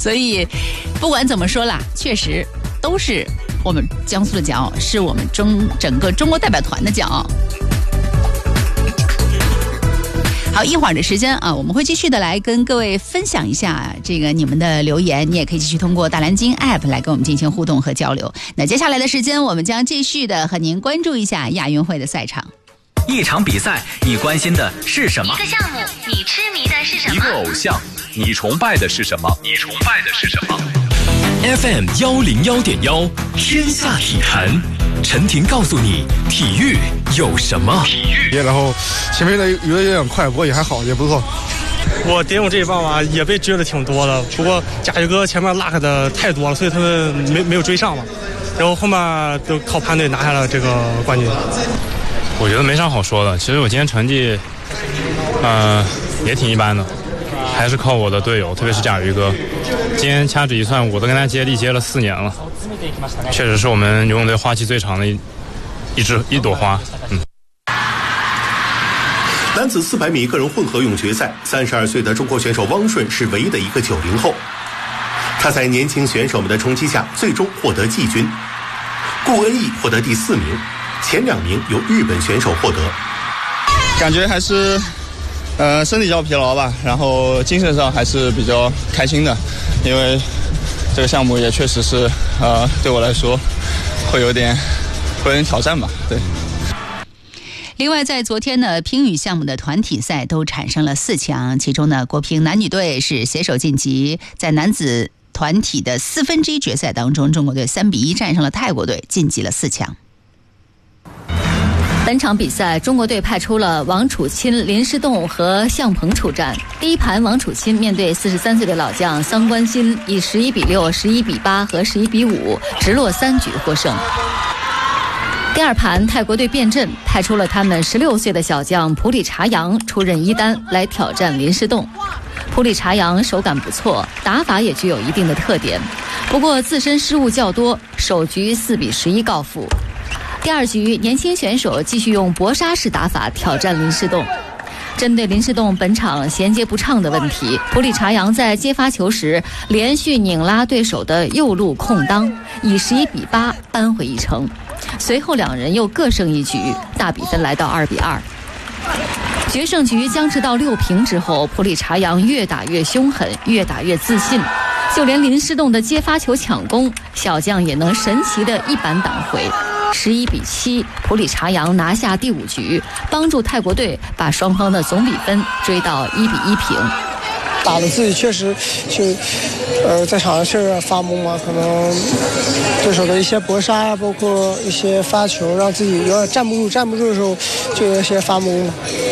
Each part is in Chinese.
所以不管怎么说啦，确实都是我们江苏的骄傲，是我们整个中国代表团的骄傲。好，一会儿的时间啊，我们会继续的来跟各位分享一下这个你们的留言，你也可以继续通过大蓝鲸 App 来跟我们进行互动和交流。那接下来的时间，我们将继续的和您关注一下亚运会的赛场。 一场比赛，你关心的是什么？ 一个项目，你痴迷的是什么？ 一个偶像，你崇拜的是什么 ？FM 101.1，天下体坛，陈婷告诉你体育有什么。 然后前面的有点快，不过也还好，也不错。 我点我这一棒吧，也被追的挺多的，不过贾宇哥前面拉开的太多了，所以他们没有追上嘛。然后后面都靠潘队拿下了这个冠军。 我觉得没啥好说的，其实我今天成绩，也挺一般的，还是靠我的队友，特别是贾宇哥。今天掐指一算，我都跟他接力接了4年了，确实是我们游泳队花期最长的一朵花。 男子400米个人混合泳决赛，32岁的中国选手汪顺是唯一的一个90后。他在年轻选手们的冲击下，最终获得季军。顾恩义获得第4名，前2名由日本选手获得。 感觉还是身体比较疲劳吧，然后精神上还是比较开心的，因为这个项目也确实是对我来说会有点挑战吧。对。 另外，在昨天呢，乒羽项目的团体赛都产生了4强，其中呢，国乒男女队是携手晋级。在男子团体的1/4决赛当中，中国队3比1战胜了泰国队，晋级了4强。 本场比赛，中国队派出了王楚钦、林诗栋和向鹏出战。第一盘，王楚钦面对43岁的老将桑关心，以11比6、11比8和11比5直落3局获胜。第二盘，泰国队变阵，派出了他们16岁的小将普里查扬出任1单来挑战林诗栋。普里查扬手感不错，打法也具有一定的特点，不过自身失误较多，首局4比11告负。第二局，年轻选手继续用搏杀式打法挑战林诗栋。针对林诗栋本场衔接不畅的问题，普里查扬在接发球时连续拧拉对手的右路空当，以11比8扳回一城。随后2人又各胜1局，大比分来到2比2。决胜局僵持到6平之后，普里查扬越打越凶狠，越打越自信，就连林诗栋的接发球抢攻，小将也能神奇的一板挡回。11比7，普里查扬拿下第5局，帮助泰国队把双方的总比分追到1比1平。 打的自己确实就在场上确实发懵嘛，可能对手的一些搏杀，包括一些发球，让自己有点站不住的时候，就有一些发懵了。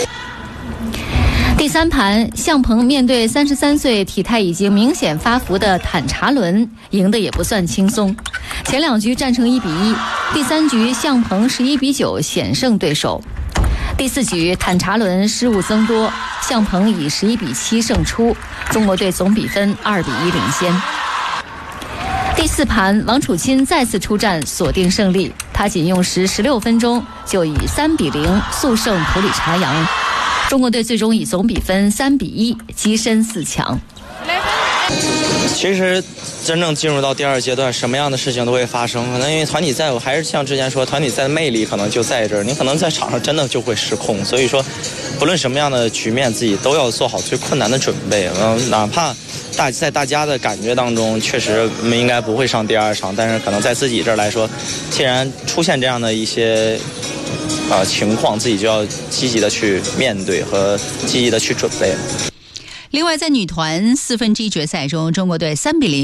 第3盘，向鹏面对33岁、体态已经明显发福的坦查伦，赢得也不算轻松。前2局战成1比1，第3局向鹏11比9险胜对手。第4局，坦查伦失误增多，向鹏以11比7胜出，中国队总比分2比1领先。第4盘，王楚钦再次出战，锁定胜利，他仅用时16分钟就以3比0速胜普里查扬。中国队最终以总比分3比1跻身4强。 其实真正进入到第2阶段，什么样的事情都会发生。可能因为团体赛，我还是像之前说，团体赛的魅力可能就在这儿，你可能在场上真的就会失控。所以说，不论什么样的局面，自己都要做好最困难的准备。哪怕在大家的感觉当中，确实我们应该不会上第2场，但是可能在自己这儿来说，既然出现这样的一些情况，自己就要积极的去面对和积极的去准备。 另外，在女团1/4决赛中，中国队3比0